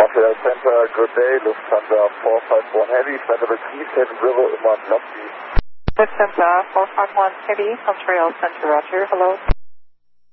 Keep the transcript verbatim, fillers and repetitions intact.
Trail Center, good day, Lufthansa four five one Heavy, Center three seven zero, immer Lobby. Lufthansa four five one Heavy, Trail Center, Roger, hello.